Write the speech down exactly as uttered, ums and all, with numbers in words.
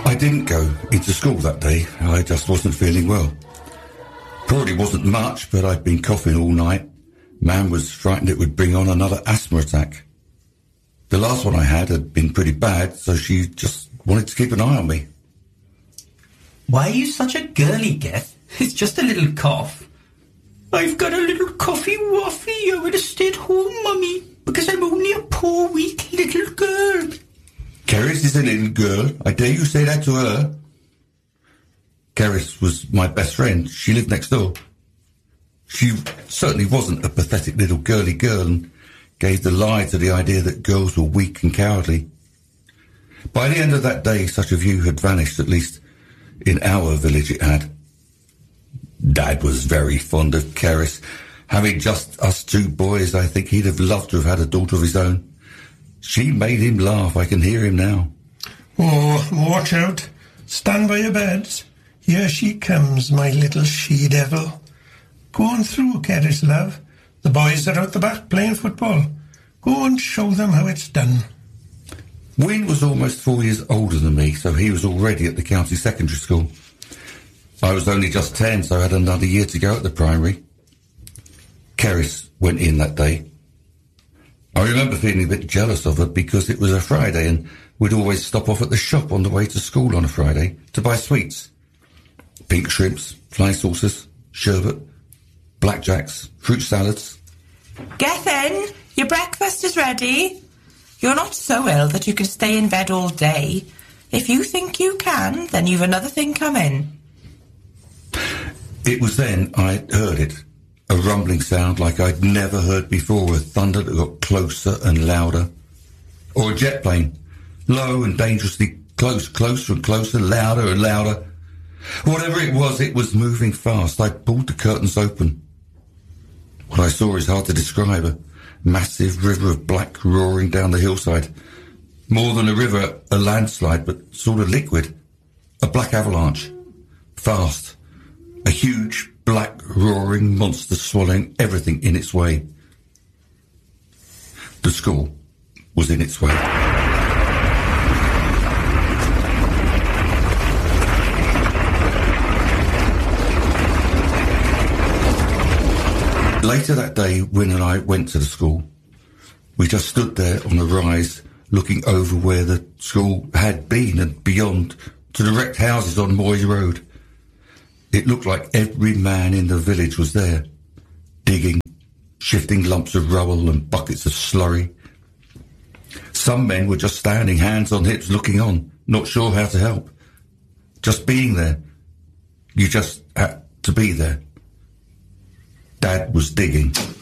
I didn't go into school that day. I just wasn't feeling well. Probably wasn't much, but I'd been coughing all night. Mam was frightened it would bring on another asthma attack. The last one I had had been pretty bad, so she just wanted to keep an eye on me. Why are you such a girly, Geth? It's just a little cough. I've got a little coffee waffy. I would have stayed home, Mummy, because I'm only a poor, weak little girl. Keris is a little girl. I dare you say that to her. Keris was my best friend. She lived next door. She certainly wasn't a pathetic little girly girl and gave the lie to the idea that girls were weak and cowardly. By the end of that day, such a view had vanished, at least in our village it had. Dad was very fond of Keris. Having just us two boys, I think he'd have loved to have had a daughter of his own. She made him laugh. I can hear him now. Oh, watch out. Stand by your beds. Here she comes, my little she-devil. Go on through, Keris, love. The boys are out the back playing football. Go and show them how it's done. Wyn was almost four years older than me, so he was already at the county secondary school. I was only just ten, so I had another year to go at the primary. Keris went in that day. I remember feeling a bit jealous of her because it was a Friday and we'd always stop off at the shop on the way to school on a Friday to buy sweets. Pink shrimps, flying saucers, sherbet, blackjacks, fruit salads. Gethin, your breakfast is ready. You're not so ill that you can stay in bed all day. If you think you can, then you've another thing coming. It was then I heard it. A rumbling sound like I'd never heard before, with thunder that got closer and louder. Or a jet plane, low and dangerously close, closer and closer, louder and louder. Whatever it was, it was moving fast. I pulled the curtains open. What I saw is hard to describe. A massive river of black roaring down the hillside. More than a river, a landslide, but sort of liquid. A black avalanche. Fast. A huge, black, roaring monster swallowing everything in its way. The school was in its way. Later that day, Wyn and I went to the school. We just stood there on a rise, looking over where the school had been and beyond to the wrecked houses on Moy Road. It looked like every man in the village was there, digging, shifting lumps of rubble and buckets of slurry. Some men were just standing, hands on hips, looking on, not sure how to help. Just being there. You just had to be there. Dad was digging.